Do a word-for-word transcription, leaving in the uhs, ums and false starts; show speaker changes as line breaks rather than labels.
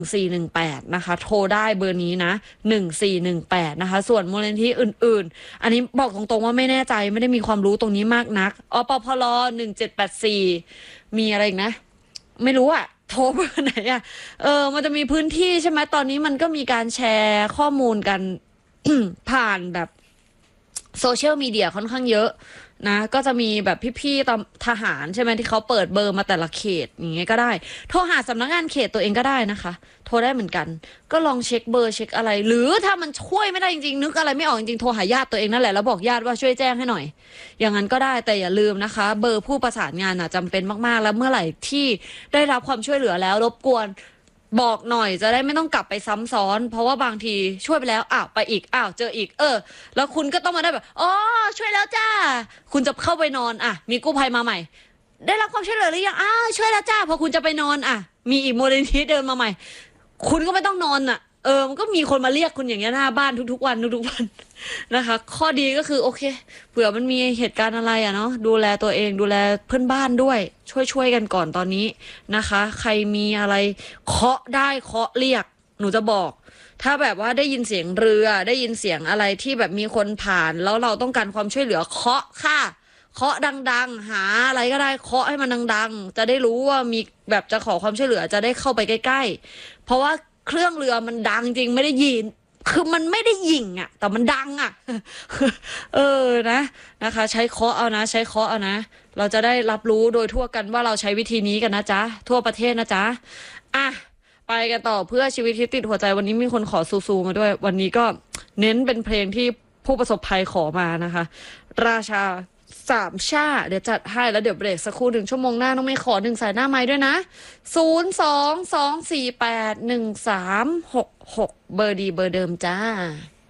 สี่หนึ่งแปดนะคะโทรได้เบอร์นี้นะหนึ่งสี่หนึ่งแปดนะคะส่วนมูลนิธิอื่นๆอันนี้บอกตรงๆว่าไม่แน่ใจไม่ได้มีความรู้ตรงนี้มากนักอปพลหนึ่งเจ็ดแปดสี่มีอะไรอีกนะไม่รู้อะโทรเบอร์ไหนอะเออมันจะมีพื้นที่ใช่ไหมตอนนี้มันก็มีการแชร์ข้อมูลกัน ผ่านแบบโซเชียลมีเดียค่อนข้างเยอะนะก็จะมีแบบพี่ๆตำทหารใช่ไหมที่เขาเปิดเบอร์มาแต่ละเขตอย่างเงี้ยก็ได้โทรหาสำนักงานเขตตัวเองก็ได้นะคะโทรได้เหมือนกันก็ลองเช็คเบอร์เช็คอะไรหรือถ้ามันช่วยไม่ได้จริงๆนึกอะไรไม่ออกจริงๆโทรหาญาติตัวเองนั่นแหละแล้วบอกญาติว่าช่วยแจ้งให้หน่อยอย่างนั้นก็ได้แต่อย่าลืมนะคะเบอร์ผู้ประสานงานอ่ะจำเป็นมากๆแล้วเมื่อไหร่ที่ได้รับความช่วยเหลือแล้วรบกวนบอกหน่อยจะได้ไม่ต้องกลับไปซ้ำซ้อนเพราะว่าบางทีช่วยไปแล้วอ้าวไปอีกอ้าวเจออีกเออแล้วคุณก็ต้องมาได้แบบอ๋อช่วยแล้วจ้าคุณจะเข้าไปนอนอ่ะมีกู้ภัยมาใหม่ได้รับความช่วยเหลือหรือยังอ้าวช่วยแล้วจ้าพอคุณจะไปนอนอ่ะมีอีกมูลนิธิเดินมาใหม่คุณก็ไม่ต้องนอนอ่ะเออมันก็มีคนมาเรียกคุณอย่างเงี้ยหน้าบ้านทุกๆวันทุกๆวันนะคะข้อดีก็คือโอเคเผื่อมันมีเหตุการณ์อะไรอะเนาะดูแลตัวเองดูแลเพื่อนบ้านด้วยช่วยช่วยกันก่อนตอนนี้นะคะใครมีอะไรเคาะได้เคาะเรียกหนูจะบอกถ้าแบบว่าได้ยินเสียงเรือได้ยินเสียงอะไรที่แบบมีคนผ่านแล้วเราต้องการความช่วยเหลือเคาะค่ะเคาะดังๆหาอะไรก็ได้เคาะให้มันดังๆจะได้รู้ว่ามีแบบจะขอความช่วยเหลือจะได้เข้าไปใกล้ๆเพราะว่าเครื่องเรือมันดังจริงไม่ได้ยินคือมันไม่ได้ยิงอ่ะแต่มันดังอ่ะ เออนะนะคะใช้เคาะเอานะใช้เคาะเอานะเราจะได้รับรู้โดยทั่วกันว่าเราใช้วิธีนี้กันนะจ๊ะทั่วประเทศนะจ๊ะอ่ะไปกันต่อเพื่อชีวิตที่ติดหัวใจวันนี้มีคนขอซูซูมาด้วยวันนี้ก็เน้นเป็นเพลงที่ผู้ประสบภัยขอมานะคะราชาสามชาเดี๋ยวจัดให้แล้วเดี๋ยวเบรกสักครู่หนึ่งชั่วโมงหน้าน้องไม่ขอหนึ่งสายหน้าไม้ด้วยนะศูนย์สองสองสี่แปดหนึ่งสามหกหกเบอร์ดีเบอร์เดิมจ้า